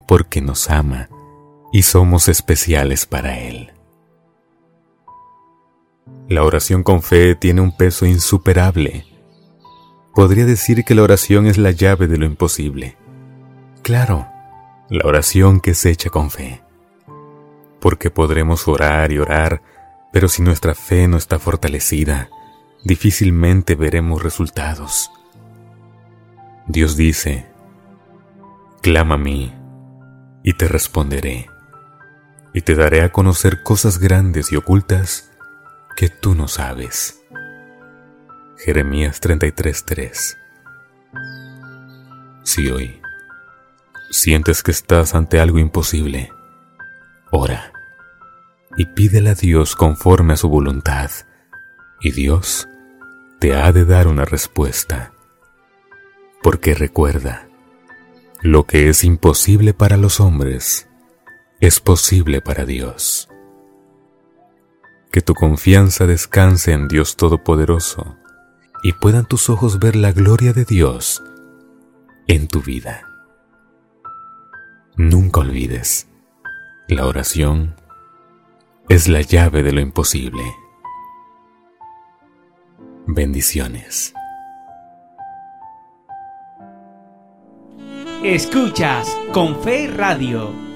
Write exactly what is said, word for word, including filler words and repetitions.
porque nos ama y somos especiales para Él. La oración con fe tiene un peso insuperable. Podría decir que la oración es la llave de lo imposible. Claro, la oración que se echa con fe. Porque podremos orar y orar, pero si nuestra fe no está fortalecida, difícilmente veremos resultados. Dios dice: clama a mí, y te responderé, y te daré a conocer cosas grandes y ocultas que tú no sabes. Jeremías treinta y tres, tres. Si hoy sientes que estás ante algo imposible, ora y pídele a Dios conforme a su voluntad, y Dios te ha de dar una respuesta. Porque recuerda, lo que es imposible para los hombres es posible para Dios. Que tu confianza descanse en Dios Todopoderoso y puedan tus ojos ver la gloria de Dios en tu vida. Nunca olvides, la oración es la llave de lo imposible. Bendiciones. Escuchas Con Fe Radio.